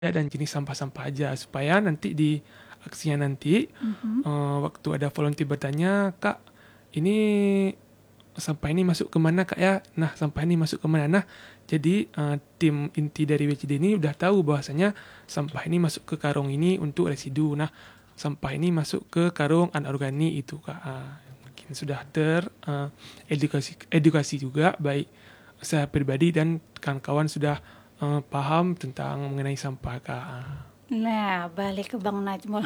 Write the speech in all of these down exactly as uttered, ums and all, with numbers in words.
dan jenis sampah-sampah aja, supaya nanti di aksinya nanti Mhm. uh, waktu ada volunteer bertanya, Kak, ini sampah ini masuk ke mana Kak ya? Nah, sampah ini masuk ke mana? Nah, jadi uh, tim inti dari W C D ini udah tahu bahwasanya sampah ini masuk ke karung ini untuk residu. Nah, sampah ini masuk ke karung anorganik itu Kak. Uh, mungkin sudah ter uh, edukasi edukasi juga, baik saya pribadi dan kawan-kawan sudah uh, paham tentang mengenai sampah Kak. Uh. Nah, balik ke Bang Najmul.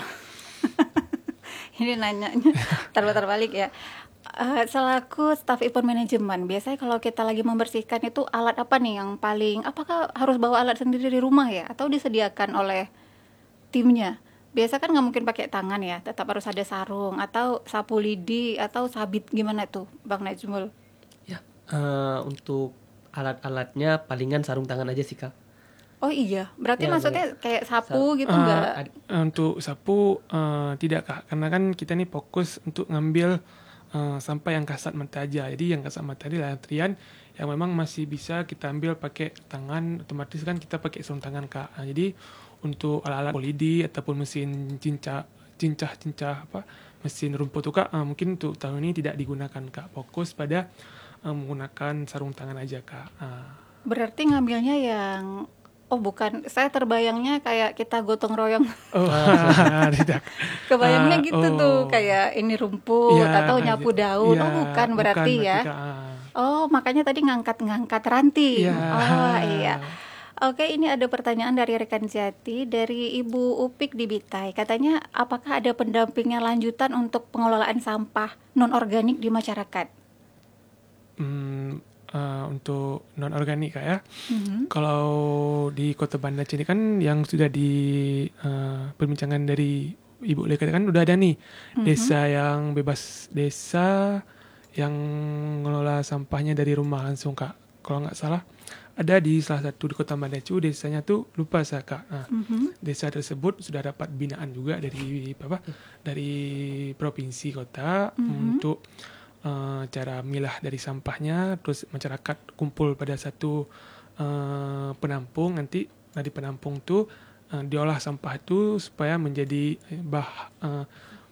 Ini nanyanya terputar balik ya. Uh, selaku staf event manajemen, biasanya kalau kita lagi membersihkan itu alat apa nih yang paling, apakah harus bawa alat sendiri di rumah ya, atau disediakan oleh timnya? Biasa kan nggak mungkin pakai tangan ya, tetap harus ada sarung atau sapu lidi atau sabit, gimana tuh Bang Najmul? Ya, uh, untuk alat-alatnya palingan sarung tangan aja sih Kak. Oh iya, berarti Ya, maksudnya kayak sapu sa- gitu Uh, nggak? ad- untuk sapu uh, tidak Kak, karena kan kita nih fokus untuk ngambil uh, sampah yang kasat mata aja. Jadi yang kasat mata ini antrian yang memang masih bisa kita ambil pakai tangan, otomatis kan kita pakai sarung tangan Kak. Nah, jadi untuk alat-alat polidi ataupun mesin cincah cincah cincah apa mesin rumput tuh Kak, uh, mungkin untuk tahun ini tidak digunakan Kak. Fokus pada uh, menggunakan sarung tangan aja Kak. Uh. Berarti ngambilnya yang, oh bukan, saya terbayangnya kayak kita gotong royong. Oh, tidak. Kebayangnya Ah, gitu oh. tuh, kayak ini rumput Ya, atau nyapu daun. ya, Oh bukan berarti ya. Kak. Ah. Oh makanya tadi ngangkat-ngangkat ranting. Ya. Oh iya. Oke, ini ada pertanyaan dari rekan Jati, dari Ibu Upik di Bitai. Katanya, apakah ada pendampingnya lanjutan untuk pengelolaan sampah non-organik di masyarakat? Hmm, uh, untuk non organik Kak ya. Mhm. Kalau di Kota Banda Aceh ini kan yang sudah di uh, perbincangan dari Ibu Leka kan udah ada nih Mhm. desa yang bebas, desa yang ngelola sampahnya dari rumah langsung Kak. Kalau nggak salah ada di salah satu di Kota Banda Aceh, desanya tuh lupa saya Kak. Nah, Mhm. desa tersebut sudah dapat binaan juga dari apa? Dari provinsi kota Mhm. untuk uh, cara milah dari sampahnya, terus masyarakat kumpul pada satu uh, penampung, nanti dari penampung tuh uh, diolah sampah itu supaya menjadi bah uh,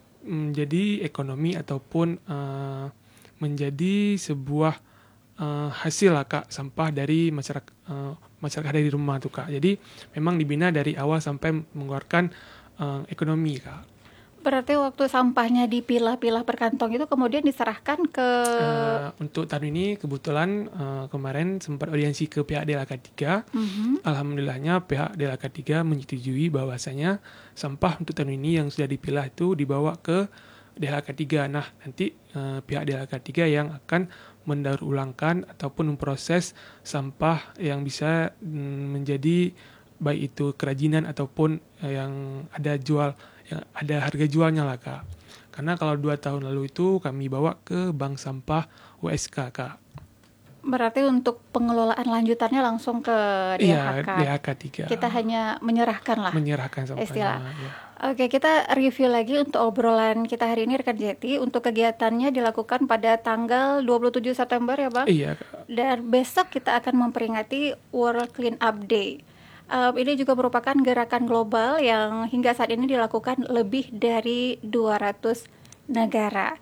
menjadi ekonomi ataupun uh, menjadi sebuah uh, hasil lah Kak, sampah dari masyarakat uh, masyarakat dari rumah tuh Kak. Jadi memang dibina dari awal sampai mengeluarkan uh, ekonomi Kak. Berarti waktu sampahnya dipilah-pilah per kantong itu kemudian diserahkan ke... Uh, untuk tahun ini kebetulan uh, kemarin sempat audiensi ke pihak D L K tiga. Mhm. Alhamdulillahnya pihak D L K tiga menyetujui bahwasanya sampah untuk tahun ini yang sudah dipilah itu dibawa ke D L K tiga. Nah, nanti uh, pihak D L K tiga yang akan mendaur ulangkan ataupun memproses sampah yang bisa mm, menjadi baik itu kerajinan ataupun uh, yang ada jual yang ada harga jualnya lah Kak. Karena kalau dua tahun lalu itu kami bawa ke bank sampah W S K Kak. Berarti untuk pengelolaan lanjutannya langsung ke D H K. Iya, D H K tiga. Kita hanya menyerahkan lah. Menyerahkan sampahnya. Istilah. Ya. Oke, kita review lagi untuk obrolan kita hari ini rekan Jati. Untuk kegiatannya dilakukan pada tanggal dua puluh tujuh September ya Bang. Iya Kak. Dan besok kita akan memperingati World Clean Up Day. Um, ini juga merupakan gerakan global yang hingga saat ini dilakukan lebih dari dua ratus negara.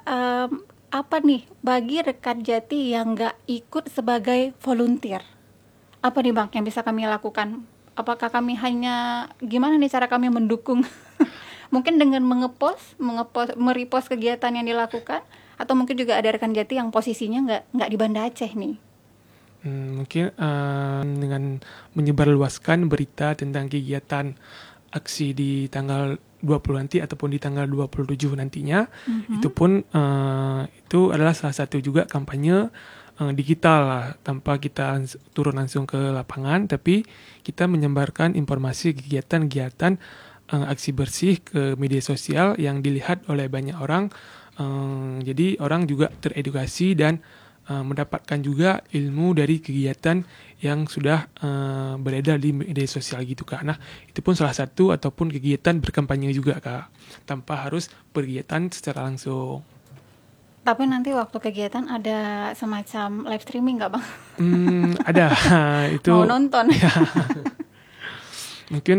Um, apa nih bagi rekan Jati yang nggak ikut sebagai volunteer? Apa nih Bang yang bisa kami lakukan? Apakah kami hanya, gimana nih cara kami mendukung? Mungkin dengan mengepost, mengepost, merepost kegiatan yang dilakukan, atau mungkin juga ada rekan Jati yang posisinya nggak nggak di Banda Aceh nih. Hmm, mungkin uh, dengan menyebarluaskan berita tentang kegiatan aksi di tanggal dua puluh nanti ataupun di tanggal dua puluh tujuh nantinya, mm-hmm. itu pun uh, itu adalah salah satu juga kampanye uh, digital lah, tanpa kita ans- turun langsung ke lapangan, tapi kita menyebarkan informasi kegiatan-kegiatan uh, aksi bersih ke media sosial yang dilihat oleh banyak orang. Uh, jadi orang juga teredukasi dan Uh, mendapatkan juga ilmu dari kegiatan yang sudah uh, beredar di media sosial gitu Kak. Nah, itu pun salah satu ataupun kegiatan berkampanye juga Kak, tanpa harus berkegiatan secara langsung. Tapi nanti waktu kegiatan ada semacam live streaming nggak Bang? Hmm, ada. Itu mau nonton. Ya. Mungkin